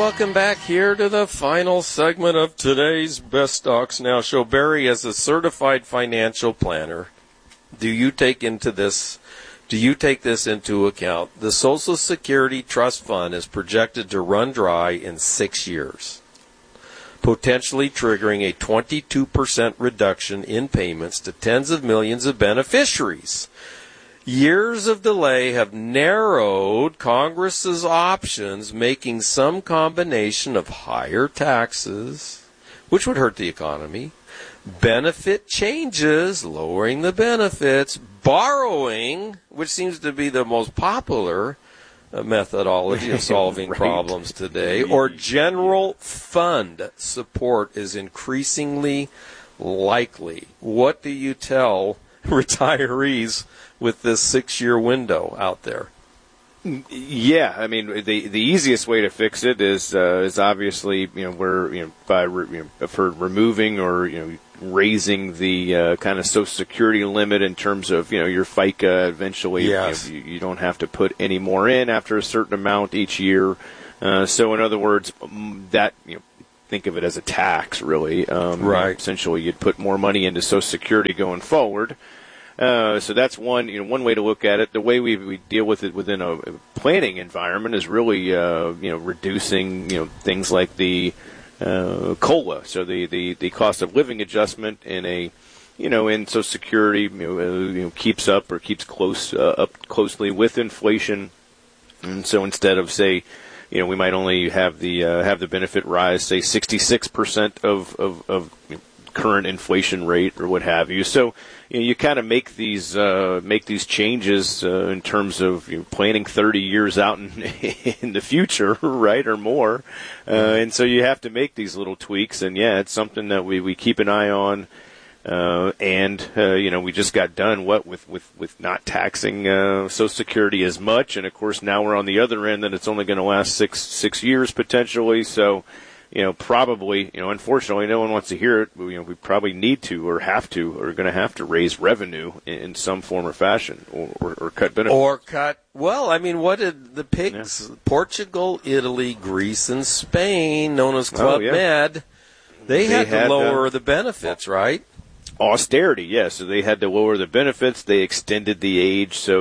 welcome back here to the final segment of today's Best Stocks Now show. Barry, as a certified financial planner, do you take this into account? The Social Security Trust Fund is projected to run dry in 6 years, potentially triggering a 22% reduction in payments to tens of millions of beneficiaries. Years of delay have narrowed Congress's options, making some combination of higher taxes, which would hurt the economy, benefit changes, lowering the benefits, borrowing, which seems to be the most popular methodology of solving right. problems today, or general fund support is increasingly likely. What do you tell retirees with this 6-year window out there? Yeah, I mean the easiest way to fix it is obviously by removing or raising the kind of Social Security limit in terms of your FICA. Eventually, yes. You don't have to put any more in after a certain amount each year. So in other words, that think of it as a tax, really. Right. Essentially, you'd put more money into Social Security going forward. So that's one way to look at it. The way we deal with it within a planning environment is really reducing things like the COLA, so the cost of living adjustment in Social Security keeps up or keeps up closely with inflation, and so instead of say we might only have the benefit rise say 66% of current inflation rate or what have you. So you kind of make these changes in terms of planning 30 years out in the future, right, or more. And so you have to make these little tweaks. And yeah, it's something that we keep an eye on. We just got done with not taxing Social Security as much. And of course now we're on the other end that it's only going to last six years potentially. So probably, unfortunately, no one wants to hear it. We probably need to or have to or are going to have to raise revenue in some form or fashion or cut benefits. What did the pigs, Portugal, Italy, Greece, and Spain, known as Club Med, they had to lower the benefits, right? Austerity, yes. So they had to lower the benefits. They extended the age. So,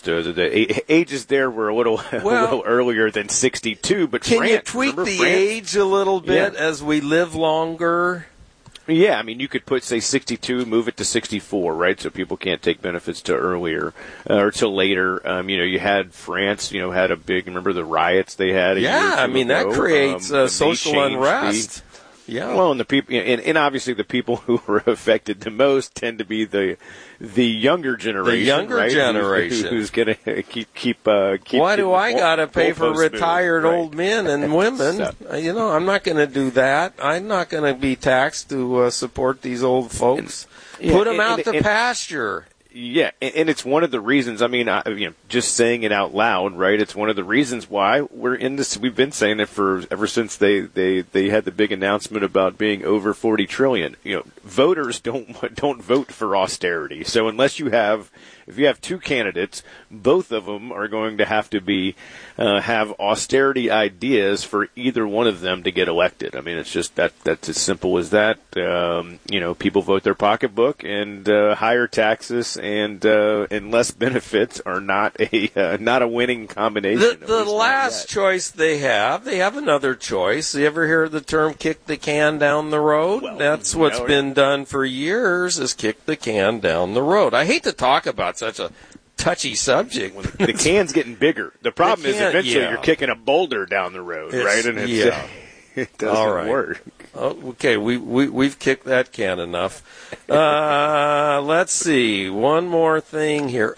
the ages there were a little earlier than 62. But can you tweak the age a little bit as we live longer? Yeah, I mean, you could put, say, 62, move it to 64, right? So people can't take benefits till earlier or till later. You had France, had a big, remember the riots they had? That creates social unrest. Yeah. Well, and the people, and obviously the people who were affected the most tend to be the younger generation. The younger generation who's going to keep. Why do I got to pay for retired old men and women? I'm not going to do that. I'm not going to be taxed to support these old folks. Put them out to pasture. Yeah, and it's one of the reasons, just saying it out loud, right? It's one of the reasons why we're in this. We've been saying it ever since they had the big announcement about being over 40 trillion. Voters don't vote for austerity. So unless if you have two candidates, both of them are going to have to have austerity ideas for either one of them to get elected. I mean, it's just that's as simple as that. People vote their pocketbook, and higher taxes and less benefits are not a winning combination. The last choice they have another choice. You ever hear the term "kick the can down the road"? Well, that's what's been done for years, is kick the can down the road. I hate to talk about such a touchy subject. Well, the can's getting bigger. The problem is eventually you're kicking a boulder down the road, right? And it doesn't work. Okay, we've kicked that can enough. Let's see. One more thing here.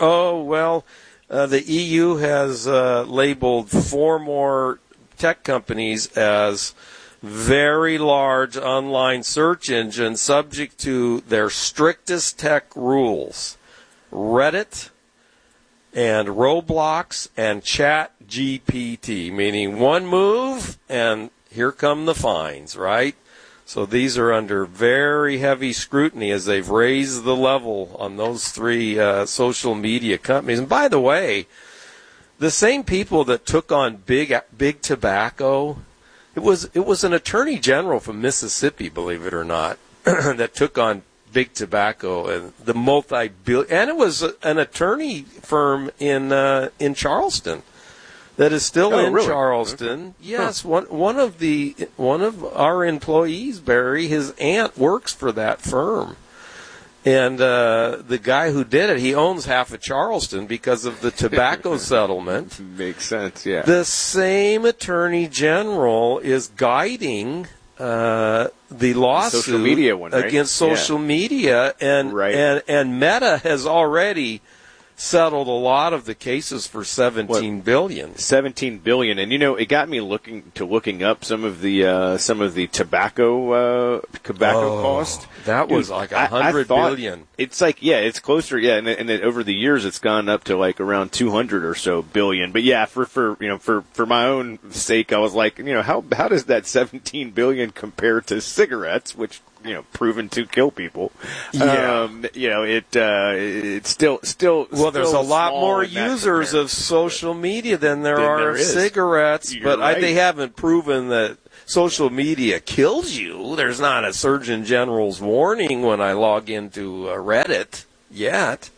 The EU has labeled 4 more tech companies as very large online search engines subject to their strictest tech rules. Reddit and Roblox and ChatGPT, meaning one move and here come the fines, right? So these are under very heavy scrutiny as they've raised the level on those 3 social media companies. And by the way, the same people that took on big tobacco It was an attorney general from Mississippi, believe it or not, that took on big tobacco and the multi-billion, and it was an attorney firm in Charleston that is still in really? Charleston. Yes, one of our employees, Barry, his aunt works for that firm. And the guy who did it, he owns half of Charleston because of the tobacco settlement. Makes sense, yeah. The same attorney general is guiding the lawsuit social media one, right? against social media, and Meta has already settled a lot of the cases for $17 billion. $17 billion, and it got me looking up some of the tobacco cost. That was like $100 billion. It's like it's closer, and over the years it's gone up to like around 200 or so billion. But yeah, for my own sake, I was like, how does that 17 billion compare to cigarettes, which proven to kill people? Yeah. It's still well, there's a lot more in that users of social media than there are is. cigarettes, You're but right. they haven't proven that social media kills you. There's not a Surgeon General's warning when I log into Reddit yet.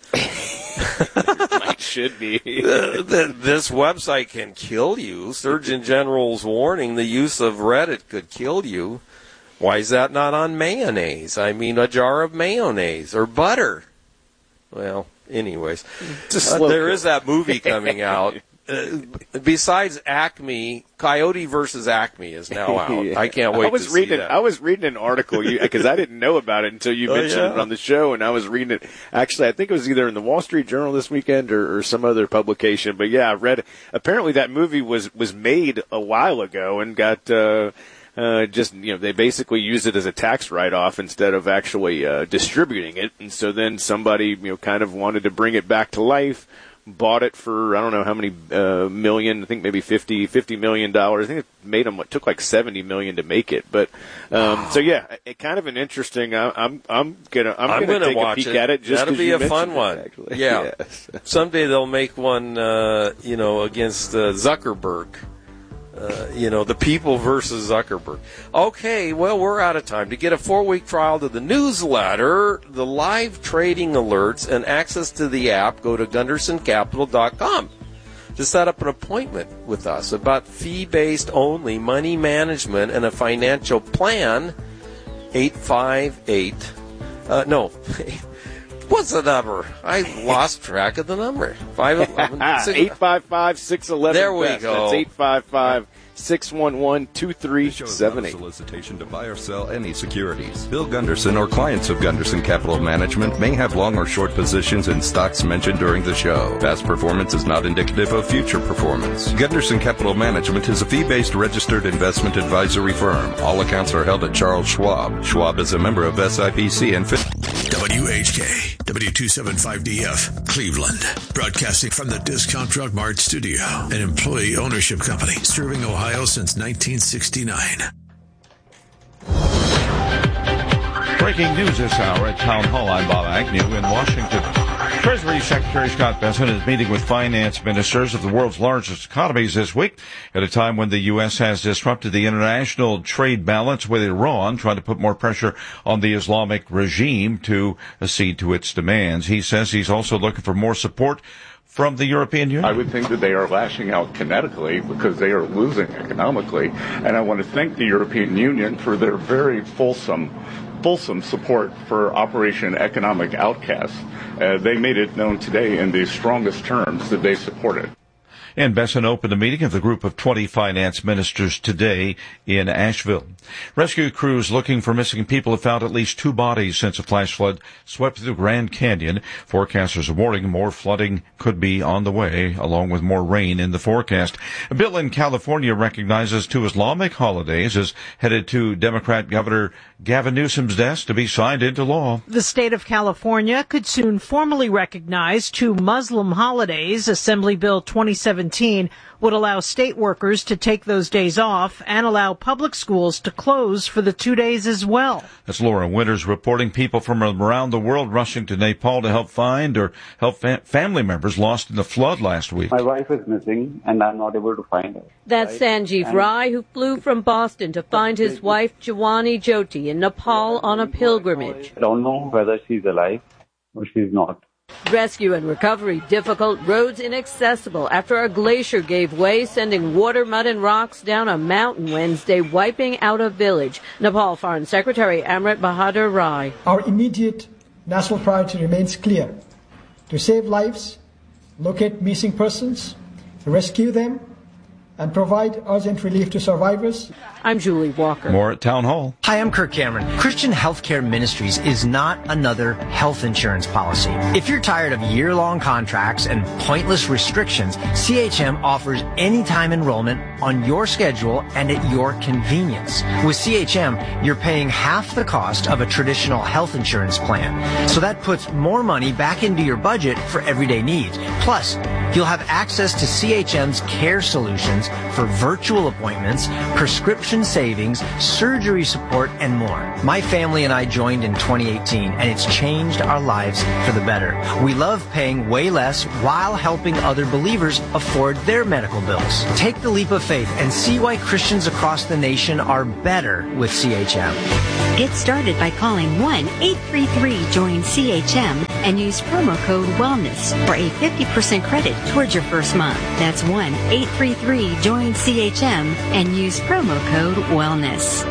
It should be. This website can kill you. Surgeon General's warning, the use of Reddit could kill you. Why is that not on mayonnaise? I mean, a jar of mayonnaise or butter. Well, anyways, there is that movie coming out. Besides Acme, Coyote versus Acme is now out. I can't wait to see that. I was reading an article because I didn't know about it until you mentioned it on the show, and I was reading it. Actually, I think it was either in the Wall Street Journal this weekend or some other publication. But yeah, I read it. Apparently that movie was made a while ago and got they basically used it as a tax write-off instead of actually distributing it. And so then somebody kind of wanted to bring it back to life. Bought it for I don't know how many million. I think maybe $50 million. I think it made them. It took like $70 million to make it. But so yeah, kind of an interesting. I'm gonna take a peek at it. Just that'll be a fun one. Actually. Yeah, yes. Someday they'll make one. Against Zuckerberg. The people versus Zuckerberg. Okay, well, we're out of time. To get a 4-week trial to the newsletter, the live trading alerts, and access to the app, go to GundersonCapital.com to set up an appointment with us about fee-based only money management and a financial plan. 858. What's the number? I lost track of the number. 855-611. There we go. That's 855-611-2378. Solicitation to buy or sell any securities. Bill Gunderson or clients of Gunderson Capital Management may have long or short positions in stocks mentioned during the show. Past performance is not indicative of future performance. Gunderson Capital Management is a fee-based registered investment advisory firm. All accounts are held at Charles Schwab. Schwab is a member of SIPC and WHK, W275DF, Cleveland. Broadcasting from the Discount Drug Mart studio, an employee ownership company serving Ohio since 1969. Breaking news this hour at Town Hall. I'm Bob Agnew in Washington. Treasury Secretary Scott Bessent is meeting with finance ministers of the world's largest economies this week at a time when the U.S. has disrupted the international trade balance with Iran, trying to put more pressure on the Islamic regime to accede to its demands. He says he's also looking for more support from the European Union. I would think that they are lashing out kinetically because they are losing economically. And I want to thank the European Union for their very fulsome support for Operation Economic Outcast. They made it known today in the strongest terms that they support it. And Bessent opened a meeting of the group of 20 finance ministers today in Asheville. Rescue crews looking for missing people have found at least 2 bodies since a flash flood swept through the Grand Canyon. Forecasters are warning more flooding could be on the way, along with more rain in the forecast. A bill in California recognizes 2 Islamic holidays is headed to Democrat Governor Gavin Newsom's desk to be signed into law. The state of California could soon formally recognize 2 Muslim holidays. Assembly Bill 2017 2017 would allow state workers to take those days off and allow public schools to close for the 2 days as well. That's Laura Winters reporting. People from around the world rushing to Nepal to help find or help family members lost in the flood last week. My wife is missing and I'm not able to find her. That's Sanjeev Rai, who flew from Boston to find his wife Jawani Jyoti in Nepal on a pilgrimage. I don't know whether she's alive or she's not. Rescue and recovery difficult, roads inaccessible after a glacier gave way, sending water, mud, and rocks down a mountain Wednesday, wiping out a village. Nepal Foreign Secretary Amrit Bahadur Rai. Our immediate national priority remains clear: to save lives, locate missing persons, rescue them, and provide urgent relief to survivors. I'm Julie Walker. More at Town Hall. Hi, I'm Kirk Cameron. Christian Healthcare Ministries is not another health insurance policy. If you're tired of year-long contracts and pointless restrictions, CHM offers anytime enrollment on your schedule and at your convenience. With CHM, you're paying half the cost of a traditional health insurance plan. So that puts more money back into your budget for everyday needs. Plus, you'll have access to CHM's care solutions for virtual appointments, prescription savings, surgery support, and more. My family and I joined in 2018, and it's changed our lives for the better. We love paying way less while helping other believers afford their medical bills. Take the leap of faith and see why Christians across the nation are better with CHM. Get started by calling 1-833-JOIN-CHM and use promo code WELLNESS for a 50% credit towards your first month. That's 1-833-JOIN-CHM and use promo code WELLNESS.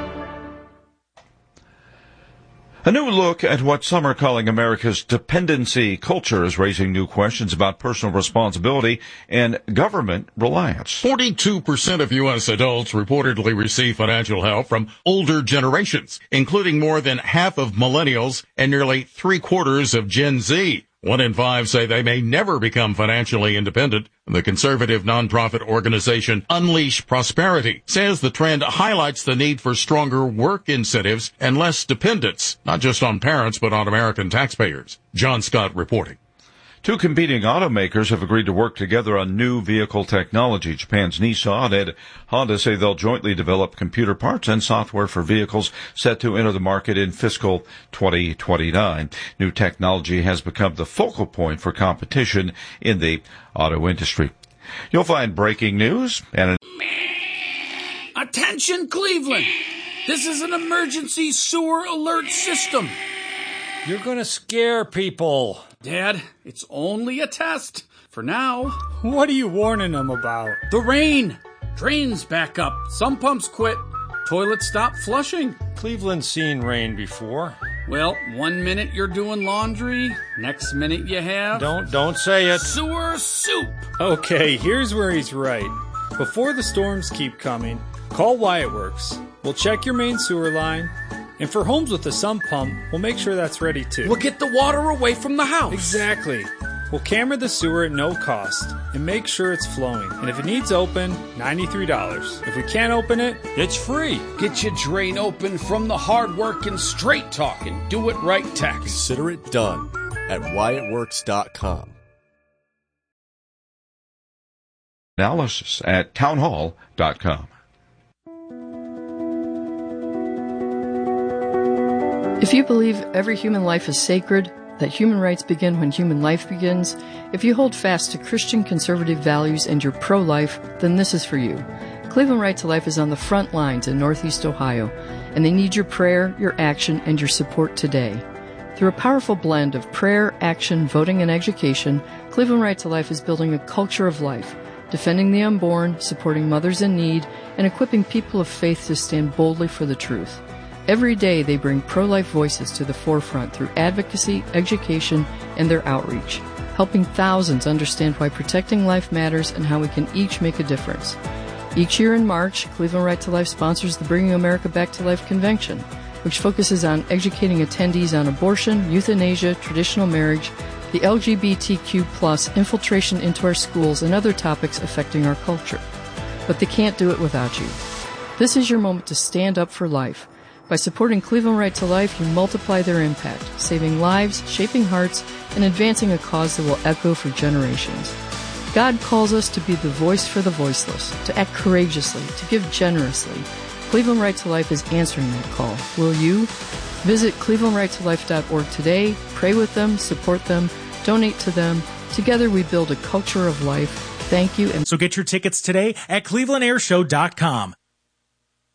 A new look at what some are calling America's dependency culture is raising new questions about personal responsibility and government reliance. 42% of U.S. adults reportedly receive financial help from older generations, including more than half of millennials and nearly 3/4 of Gen Z. 1 in 5 say they may never become financially independent. The conservative nonprofit organization Unleash Prosperity says the trend highlights the need for stronger work incentives and less dependence, not just on parents, but on American taxpayers. John Scott reporting. Two competing automakers have agreed to work together on new vehicle technology. Japan's Nissan and Honda say they'll jointly develop computer parts and software for vehicles set to enter the market in fiscal 2029. New technology has become the focal point for competition in the auto industry. You'll find breaking news and Attention, Cleveland! This is an emergency sewer alert system. You're going to scare people. Dad, it's only a test. For now. What are you warning them about? The rain. Drains back up. Some pumps quit. Toilets stop flushing. Cleveland's seen rain before. Well, 1 minute you're doing laundry. Next minute you have... Don't say it. Sewer soup. Okay, here's where he's right. Before the storms keep coming, call Wyatt Works. We'll check your main sewer line. And for homes with a sump pump, we'll make sure that's ready too. We'll get the water away from the house. Exactly. We'll camera the sewer at no cost and make sure it's flowing. And if it needs open, $93. If we can't open it, it's free. Get your drain open from the hard work and straight talk and do it right tax. Consider it done at WyattWorks.com. Analysis at townhall.com. If you believe every human life is sacred, that human rights begin when human life begins, if you hold fast to Christian conservative values and you're pro-life, then this is for you. Cleveland Right to Life is on the front lines in Northeast Ohio, and they need your prayer, your action, and your support today. Through a powerful blend of prayer, action, voting, and education, Cleveland Right to Life is building a culture of life, defending the unborn, supporting mothers in need, and equipping people of faith to stand boldly for the truth. Every day they bring pro-life voices to the forefront through advocacy, education, and their outreach, helping thousands understand why protecting life matters and how we can each make a difference. Each year in March, Cleveland Right to Life sponsors the Bringing America Back to Life Convention, which focuses on educating attendees on abortion, euthanasia, traditional marriage, the LGBTQ+, infiltration into our schools, and other topics affecting our culture. But they can't do it without you. This is your moment to stand up for life. By supporting Cleveland Right to Life, you multiply their impact, saving lives, shaping hearts, and advancing a cause that will echo for generations. God calls us to be the voice for the voiceless, to act courageously, to give generously. Cleveland Right to Life is answering that call. Will you? Visit clevelandrightolife.org today. Pray with them, support them, donate to them. Together we build a culture of life. Thank you. So get your tickets today at clevelandairshow.com.